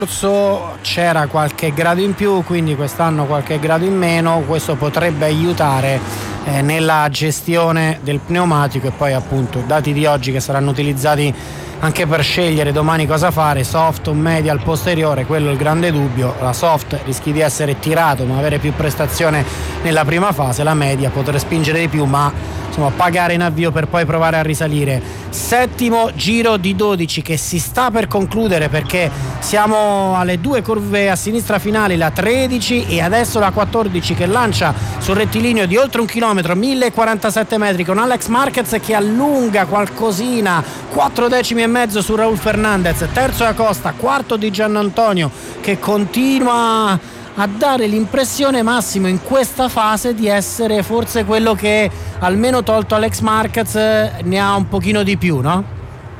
c'era qualche grado in più, quindi quest'anno qualche grado in meno. Questo potrebbe aiutare nella gestione del pneumatico, e poi appunto i dati di oggi che saranno utilizzati anche per scegliere domani cosa fare, soft o media al posteriore. Quello è il grande dubbio. La soft rischi di essere tirato ma avere più prestazione nella prima fase, la media poter spingere di più ma insomma pagare in avvio per poi provare a risalire. Settimo giro di 12 che si sta per concludere, perché siamo alle due curve a sinistra finali, la 13 e adesso la 14, che lancia sul rettilineo di oltre 1 chilometro, 1047 metri, con Alex Marquez che allunga qualcosina, 4 decimi e mezzo su Raúl Fernández. Terzo Acosta, quarto Di Giannantonio, che continua a dare l'impressione, Massimo, in questa fase di essere forse quello che, almeno tolto Alex Marquez, ne ha un pochino di più, no?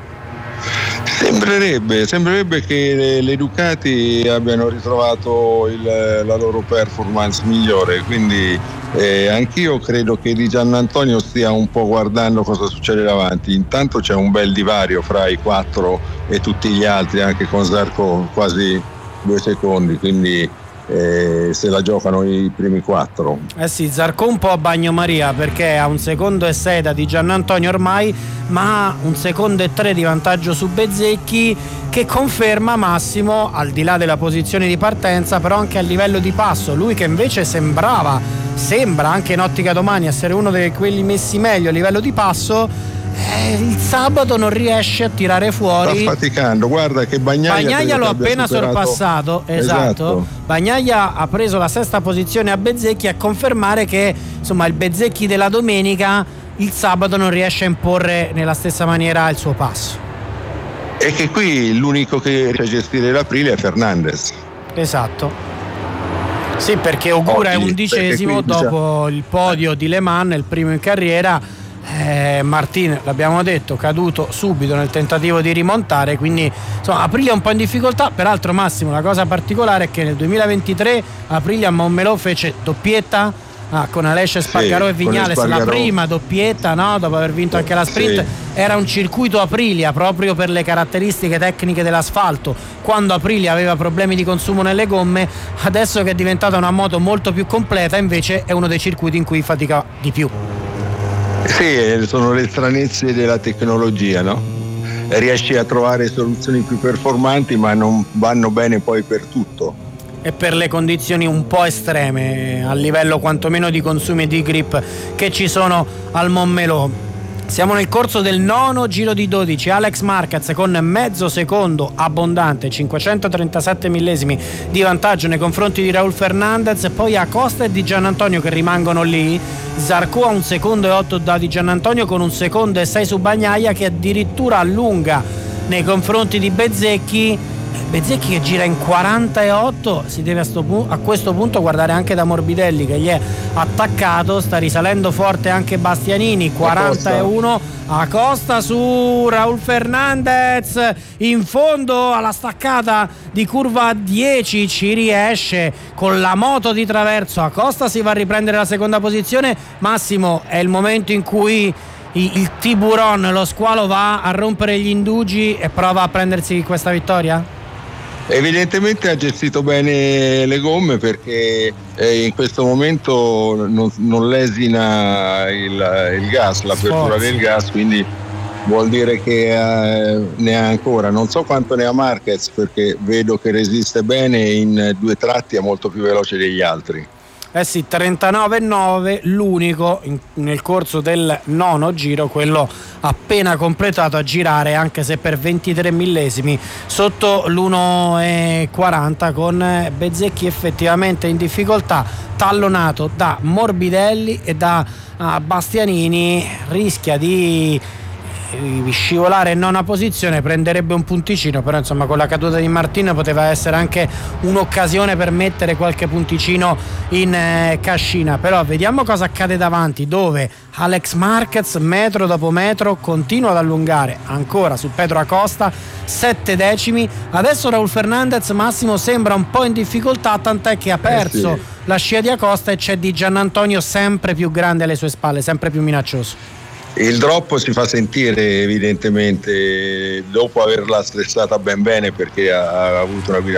Sembrerebbe che le Ducati abbiano ritrovato la loro performance migliore, quindi anch'io credo che Di Giannantonio stia un po' guardando cosa succede davanti. Intanto c'è un bel divario fra i 4 e tutti gli altri, anche con Zarco quasi 2 secondi, quindi se la giocano i primi 4. Sì, Zarco un po' a bagnomaria, perché ha 1 secondo e 6 da Di Giannantonio ormai, ma ha 1 secondo e 3 di vantaggio su Bezzecchi, che conferma, Massimo, al di là della posizione di partenza, però anche a livello di passo. Lui che invece sembra anche in ottica domani essere uno di quelli messi meglio a livello di passo, il sabato non riesce a tirare fuori. Sta faticando, guarda che Bagnaia l'ho appena sorpassato. Esatto. Bagnaia ha preso la 6ª posizione a Bezzecchi, a confermare che insomma il Bezzecchi della domenica il sabato non riesce a imporre nella stessa maniera il suo passo. E che qui l'unico che riesce a gestire l'Aprilia è Fernandez. Esatto. Sì, perché Ogura è 11° dopo il podio di Le Mans, il primo in carriera. Martin, l'abbiamo detto, caduto subito nel tentativo di rimontare, quindi insomma Aprilia è un po' in difficoltà. Peraltro, Massimo, la cosa particolare è che nel 2023 Aprilia a Montmelò fece doppietta con Aleix Espargaró e Viñales, la prima doppietta, no? Dopo aver vinto anche la sprint. Sì. Era un circuito Aprilia proprio per le caratteristiche tecniche dell'asfalto, quando Aprilia aveva problemi di consumo nelle gomme. Adesso che è diventata una moto molto più completa, invece è uno dei circuiti in cui fatica di più. Sì, sono le stranezze della tecnologia, no? Riesci a trovare soluzioni più performanti, ma non vanno bene poi per tutto. E per le condizioni un po' estreme, a livello quantomeno di consumi e di grip, che ci sono al Montmelò. Siamo nel corso del 9° giro di 12. Alex Marquez con mezzo secondo abbondante, 537 millesimi di vantaggio nei confronti di Raúl Fernández. Poi Acosta e Di Giannantonio che rimangono lì. Zarco a 1 secondo e 8 da Di Giannantonio, con 1 secondo e 6 su Bagnaia, che addirittura allunga nei confronti di Bezzecchi che gira in 48. Si deve a questo punto guardare anche da Morbidelli, che gli è attaccato. Sta risalendo forte anche Bastianini, 41. Acosta su Raúl Fernández in fondo alla staccata di curva 10, ci riesce con la moto di traverso. Acosta si va a riprendere la 2ª posizione. Massimo, è il momento in cui il tiburon, lo squalo, va a rompere gli indugi e prova a prendersi questa vittoria? Evidentemente ha gestito bene le gomme, perché in questo momento non lesina il gas, l'apertura del gas, quindi vuol dire che ne ha ancora. Non so quanto ne ha Marquez, perché vedo che resiste bene, in 2 tratti è molto più veloce degli altri. Sì, 39,9 l'unico nel corso del 9° giro, quello appena completato, a girare, anche se per 23 millesimi sotto l'1,40, con Bezzecchi effettivamente in difficoltà, tallonato da Morbidelli e da Bastianini. Rischia di scivolare in 9ª posizione, prenderebbe un punticino, però insomma con la caduta di Martin poteva essere anche un'occasione per mettere qualche punticino in cascina. Però vediamo cosa accade davanti, dove Alex Marquez metro dopo metro continua ad allungare ancora su Pedro Acosta, 7 decimi. Adesso Raúl Fernández, Massimo, sembra un po' in difficoltà, tant'è che ha perso la scia di Acosta e c'è Di Giannantonio sempre più grande alle sue spalle, sempre più minaccioso. Il drop si fa sentire evidentemente dopo averla stressata ben bene, perché ha avuto una guida